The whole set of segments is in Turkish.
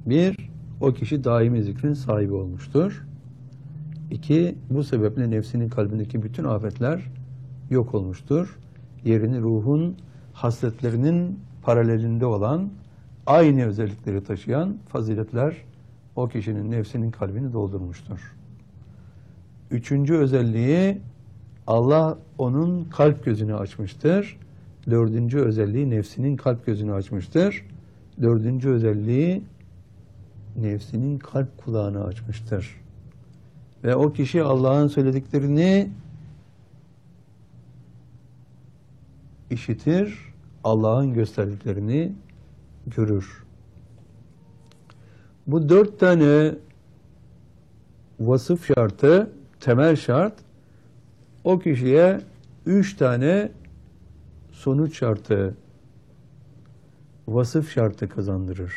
Bir, o kişi daimi zikrin sahibi olmuştur. İki, bu sebeple nefsinin kalbindeki bütün afetler yok olmuştur. Yerini ruhun hasletlerinin paralelinde olan, aynı özellikleri taşıyan faziletler o kişinin nefsinin kalbini doldurmuştur. Üçüncü özelliği, Allah onun kalp gözünü açmıştır. Dördüncü özelliği, nefsinin kalp gözünü açmıştır. Dördüncü özelliği, nefsinin kalp kulağını açmıştır. Ve o kişi Allah'ın söylediklerini işitir, Allah'ın gösterdiklerini görür. Bu dört tane vasıf şartı, temel şart, o kişiye üç tane sonuç şartı, vasıf şartı kazandırır.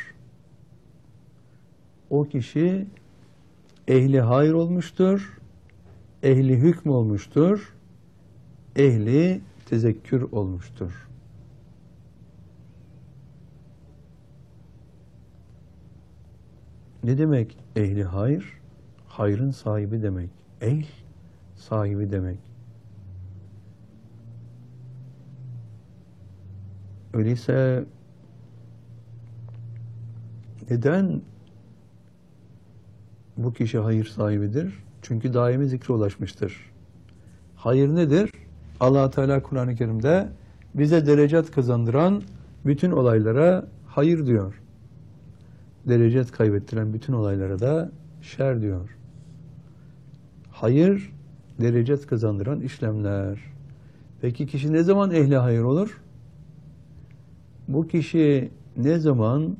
O kişi ehli hayır olmuştur, ehli hükm olmuştur, ehli tezekkür olmuştur. Ne demek ehli hayır? Hayrın sahibi demek. Ehl, sahibi demek. Öyleyse neden bu kişi hayır sahibidir? Çünkü daimi zikre ulaşmıştır. Hayır nedir? Allah Teala Kur'an-ı Kerim'de bize derecat kazandıran bütün olaylara hayır diyor. Derecat kaybettiren bütün olaylara da şer diyor. Hayır, derecat kazandıran işlemler. Peki kişi ne zaman ehli hayır olur? Bu kişi ne zaman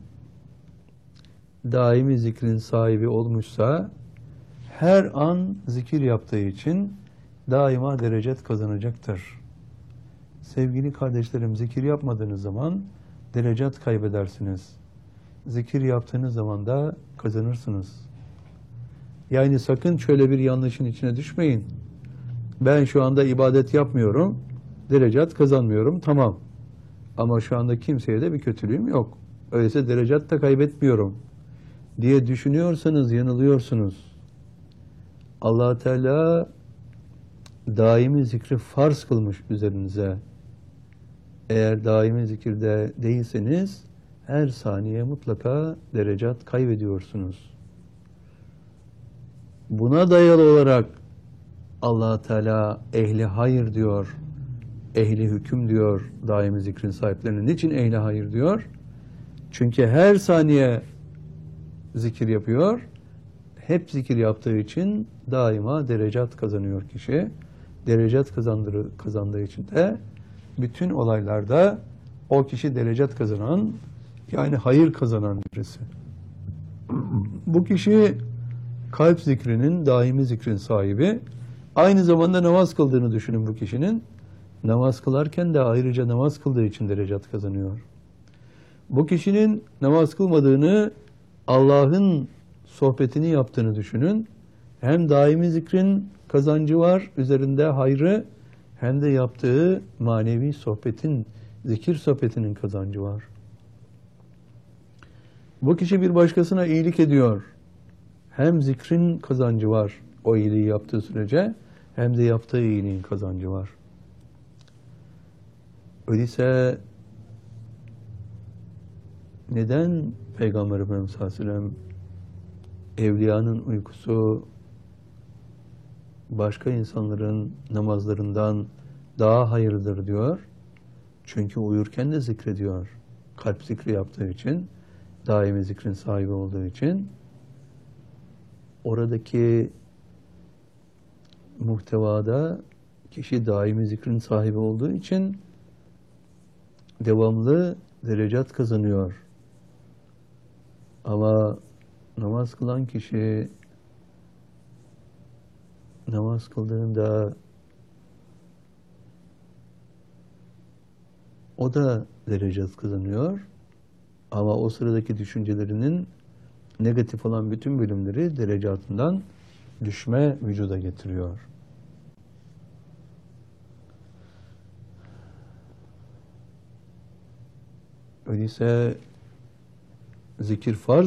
daimi zikrin sahibi olmuşsa, her an zikir yaptığı için daima derecat kazanacaktır. Sevgili kardeşlerim, zikir yapmadığınız zaman derecat kaybedersiniz. Zikir yaptığınız zaman da kazanırsınız. Yani sakın şöyle bir yanlışın içine düşmeyin. Ben şu anda ibadet yapmıyorum, derecat kazanmıyorum, tamam. Ama şu anda kimseye de bir kötülüğüm yok. Öyleyse derecat da kaybetmiyorum diye düşünüyorsanız yanılıyorsunuz. Allah Teala daimi zikri farz kılmış üzerinize. Eğer daimi zikirde değilseniz her saniye mutlaka derecat kaybediyorsunuz. Buna dayalı olarak Allah Teala ehli hayır diyor, ehli hüküm diyor daimi zikrin sahiplerine. Niçin ehli hayır diyor? Çünkü her saniye zikir yapıyor. Hep zikir yaptığı için daima derecat kazanıyor kişi. Derecat kazandığı için de bütün olaylarda o kişi derecat kazanan, yani hayır kazanan birisi. Bu kişi kalp zikrinin, daimi zikrin sahibi. Aynı zamanda namaz kıldığını düşünün bu kişinin. Namaz kılarken de ayrıca namaz kıldığı için derecat kazanıyor. Bu kişinin namaz kılmadığını, Allah'ın sohbetini yaptığını düşünün. Hem daimi zikrin kazancı var, üzerinde hayrı, hem de yaptığı manevi sohbetin, zikir sohbetinin kazancı var. Bu kişi bir başkasına iyilik ediyor. Hem zikrin kazancı var o iyiliği yaptığı sürece, hem de yaptığı iyiliğin kazancı var. Öyleyse neden Peygamber Efendimiz sallallahu aleyhi ve sellem evliyanın uykusu başka insanların namazlarından daha hayırlıdır diyor? Çünkü uyurken de zikrediyor. Kalp zikri yaptığı için, daimi zikrin sahibi olduğu için, oradaki muhtevada kişi daimi zikrin sahibi olduğu için devamlı derecat kazanıyor. Ama namaz kılan kişi namaz kıldığında o da derecat kazanıyor. Ama o sıradaki düşüncelerinin negatif olan bütün bölümleri derecatından düşme vücuda getiriyor. Öyleyse zikir farz.